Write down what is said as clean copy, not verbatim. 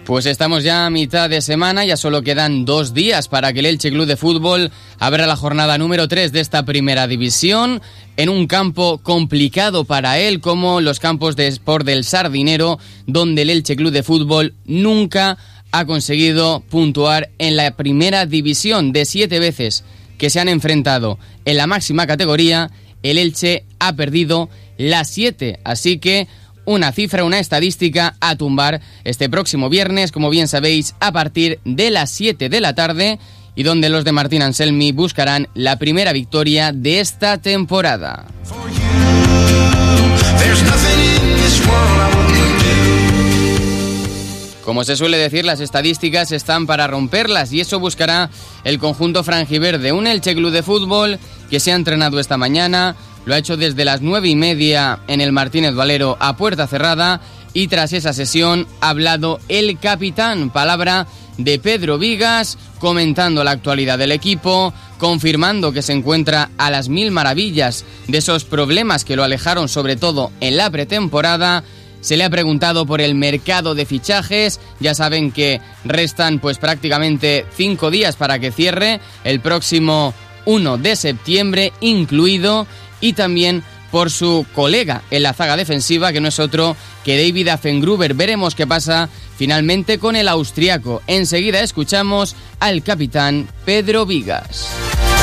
Pues estamos ya a mitad de semana, ya solo quedan 2 días para que el Elche Club de Fútbol abra la jornada número 3 de esta primera división, en un campo complicado para él, como los campos de Sport del Sardinero, donde el Elche Club de Fútbol nunca ha conseguido puntuar en la primera división. De 7 veces que se han enfrentado en la máxima categoría, el Elche ha perdido las 7, así que una cifra, una estadística a tumbar este próximo viernes, como bien sabéis, a partir de las 7 de la tarde, y donde los de Martín Anselmi buscarán la primera victoria de esta temporada. Como se suele decir, las estadísticas están para romperlas, y eso buscará el conjunto franjiverde. Un Elche Club de Fútbol que se ha entrenado esta mañana, lo ha hecho desde las 9:30 en el Martínez Valero a puerta cerrada, y tras esa sesión ha hablado el capitán, palabra de Pedro Vigas, comentando la actualidad del equipo, confirmando que se encuentra a las 1000 maravillas de esos problemas que lo alejaron sobre todo en la pretemporada. Se le ha preguntado por el mercado de fichajes, ya saben que restan pues prácticamente 5 días para que cierre, el próximo 1 de septiembre incluido, y también por su colega en la zaga defensiva, que no es otro que David Affengruber. Veremos qué pasa finalmente con el austriaco. Enseguida escuchamos al capitán Pedro Vigas.